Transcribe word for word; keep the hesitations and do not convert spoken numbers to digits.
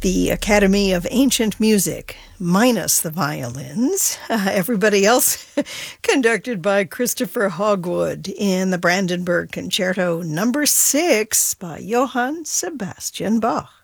the Academy of Ancient Music, minus the violins. Uh, everybody else conducted by Christopher Hogwood in the Brandenburg Concerto number six by Johann Sebastian Bach.